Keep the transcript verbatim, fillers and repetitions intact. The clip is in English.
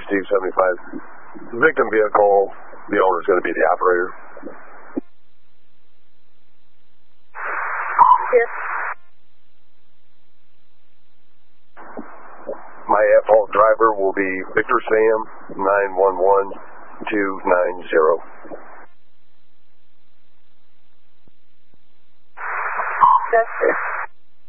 Steve seventy-five. Victim vehicle, the owner is going to be the operator. Yes. My at-fault driver will be Victor Sam nine one one two nine zero. That's it.